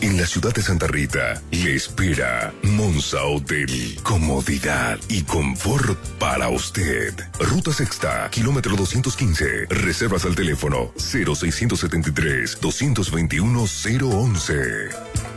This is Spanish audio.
En la ciudad de Santa Rita, le espera Monza Hotel. Comodidad y confort para usted. Ruta Sexta, kilómetro 215. Reservas al teléfono 0673-221-011.